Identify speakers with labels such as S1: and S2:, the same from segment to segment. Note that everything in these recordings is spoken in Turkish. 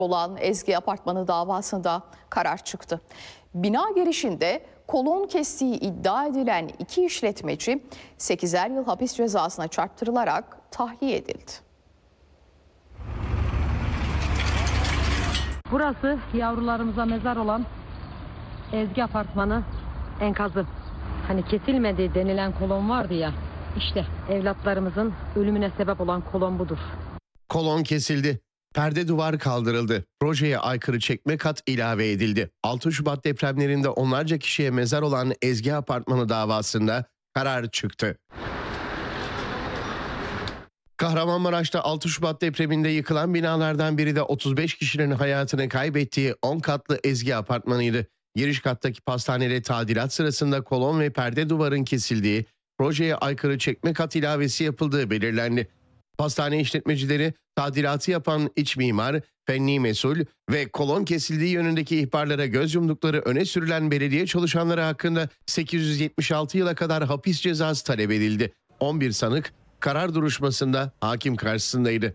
S1: olan Ezgi Apartmanı davasında karar çıktı. Bina girişinde kolon kestiği iddia edilen 2 işletmeci 8'er yıl hapis cezasına çarptırılarak tahliye edildi.
S2: Burası yavrularımıza mezar olan Ezgi Apartmanı enkazı. Hani kesilmedi denilen kolon vardı ya. İşte evlatlarımızın ölümüne sebep olan kolon budur.
S3: Kolon kesildi. Perde duvar kaldırıldı. Projeye aykırı çekme kat ilave edildi. 6 Şubat depremlerinde onlarca kişiye mezar olan Ezgi Apartmanı davasında karar çıktı. Kahramanmaraş'ta 6 Şubat depreminde yıkılan binalardan biri de 35 kişinin hayatını kaybettiği 10 katlı Ezgi Apartmanı'ydı. Giriş kattaki pastanede tadilat sırasında kolon ve perde duvarın kesildiği, projeye aykırı çekme kat ilavesi yapıldığı belirlendi. Pastane işletmecileri tadilatı yapan iç mimar, fenni mesul ve kolon kesildiği yönündeki ihbarlara göz yumdukları öne sürülen belediye çalışanları hakkında 876 yıla kadar hapis cezası talep edildi. 11 sanık karar duruşmasında hakim karşısındaydı.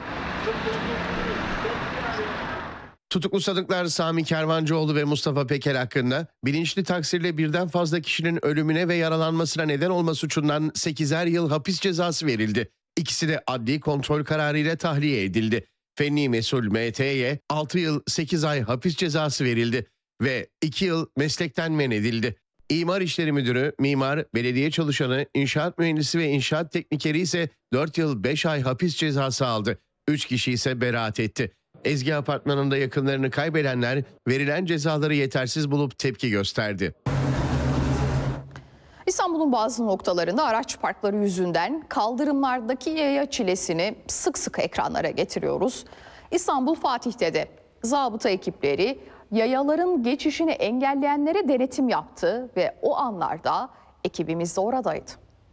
S3: Tutuklu sanıklar Sami Kervancıoğlu ve Mustafa Peker hakkında bilinçli taksirle birden fazla kişinin ölümüne ve yaralanmasına neden olma suçundan 8'er yıl hapis cezası verildi. İkisi de adli kontrol kararıyla tahliye edildi. Fenni mesul MT'ye 6 yıl 8 ay hapis cezası verildi ve 2 yıl meslekten men edildi. İmar İşleri Müdürü, mimar, belediye çalışanı, inşaat mühendisi ve inşaat teknikeri ise 4 yıl 5 ay hapis cezası aldı. 3 kişi ise beraat etti. Ezgi Apartmanı'nda yakınlarını kaybedenler verilen cezaları yetersiz bulup tepki gösterdi.
S1: İstanbul'un bazı noktalarında araç parkları yüzünden kaldırımlardaki yaya çilesini sık sık ekranlara getiriyoruz. İstanbul Fatih'te de zabıta ekipleri yayaların geçişini engelleyenlere denetim yaptı ve o anlarda ekibimiz de oradaydı.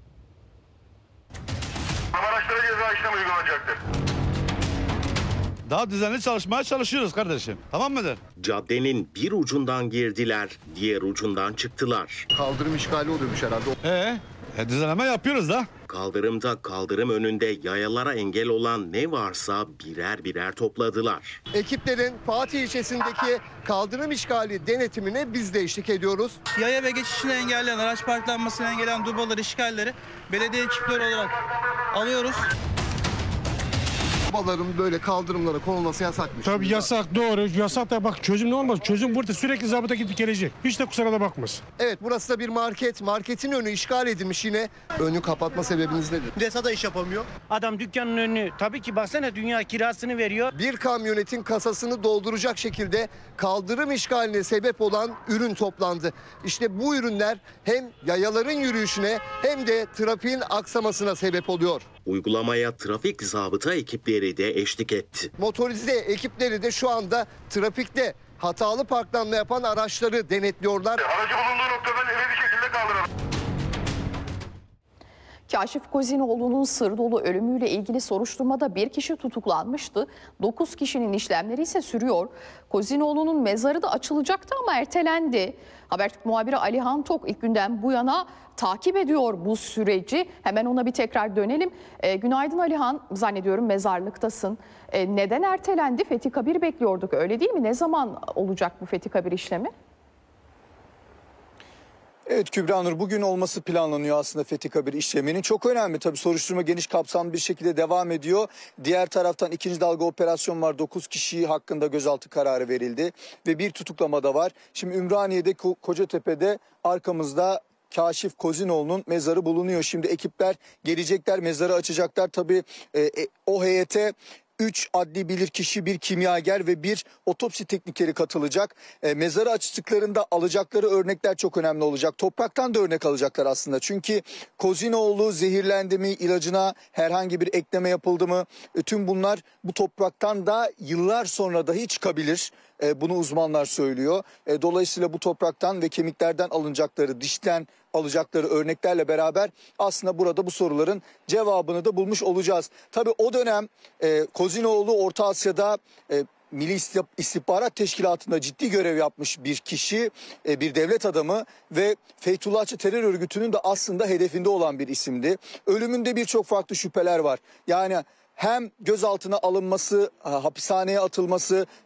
S4: Araçlara ceza işlemi uygulanacaktır.
S5: Daha düzenli çalışmaya çalışıyoruz kardeşim. Tamam mıdır?
S6: Caddenin bir ucundan girdiler, diğer ucundan çıktılar.
S7: Kaldırım işgali oluyormuş herhalde.
S5: Düzenleme yapıyoruz da.
S6: Kaldırımda kaldırım önünde yayalara engel olan ne varsa birer birer topladılar.
S7: Ekiplerin Fatih ilçesindeki kaldırım işgali denetimine biz de eşlik ediyoruz.
S8: Yaya ve geçişini engelleyen, araç parklanmasını engelleyen dubaları, işgalleri belediye ekipleri olarak alıyoruz.
S7: Dubaların böyle kaldırımlara konulması yasakmış.
S9: Tabii yasak, doğru. Yasak da bak çözüm ne olmaz? Çözüm burada sürekli zabıta gidip gelecek. Hiç de kusura da bakmaz.
S7: Evet, burası da bir market. Marketin önü işgal edilmiş yine. Önü kapatma sebebiniz nedir?
S10: DESA da iş yapamıyor. Adam dükkanın önünü tabii ki baksana dünya kirasını veriyor.
S7: Bir kamyonetin kasasını dolduracak şekilde kaldırım işgaline sebep olan ürün toplandı. İşte bu ürünler hem yayaların yürüyüşüne hem de trafiğin aksamasına sebep oluyor.
S6: Uygulamaya trafik zabıta ekipleri de eşlik etti.
S7: Motorize ekipleri de şu anda trafikte hatalı parklanma yapan araçları denetliyorlar.
S4: Aracı bulunduğu noktadan ebedi şekilde kaldıralım.
S1: Kaşif Kozinoğlu'nun sır dolu ölümüyle ilgili soruşturmada bir kişi tutuklanmıştı. 9 kişinin işlemleri ise sürüyor. Kozinoğlu'nun mezarı da açılacaktı ama ertelendi. Habertürk muhabiri Alihan Tok ilk günden bu yana takip ediyor bu süreci. Hemen ona bir tekrar dönelim. Günaydın Alihan, zannediyorum mezarlıktasın. Neden ertelendi? Fethi Kabir bekliyorduk, öyle değil mi? Ne zaman olacak bu Fethi Kabir işlemi?
S11: Evet Kübra Nur, bugün olması planlanıyor aslında Fethi Kabir işleminin. Çok önemli tabii, soruşturma geniş kapsamlı bir şekilde devam ediyor. Diğer taraftan ikinci dalga operasyon var. 9 kişi hakkında gözaltı kararı verildi ve bir tutuklama da var. Şimdi Ümraniye'de, Kocatepe'de arkamızda Kaşif Kozinoğlu'nun mezarı bulunuyor. Şimdi ekipler gelecekler, mezarı açacaklar. Tabii o heyete 3 adli bilirkişi, bir kimyager ve bir otopsi teknikeri katılacak. Mezarı açtıklarında alacakları örnekler çok önemli olacak. Topraktan da örnek alacaklar aslında. Çünkü Kozinoğlu zehirlendi mi, ilacına herhangi bir ekleme yapıldı mı? Tüm bunlar bu topraktan da yıllar sonra dahi çıkabilir. Bunu uzmanlar söylüyor. Dolayısıyla bu topraktan ve kemiklerden alınacakları, dişten alacakları örneklerle beraber aslında burada bu soruların cevabını da bulmuş olacağız. Tabii o dönem Kozinoğlu Orta Asya'da Milli İstihbarat Teşkilatı'nda ciddi görev yapmış bir kişi, bir devlet adamı ve Feytullahçı terör örgütünün de aslında hedefinde olan bir isimdi. Ölümünde birçok farklı şüpheler var. Yani hem gözaltına alınması, hapishaneye atılması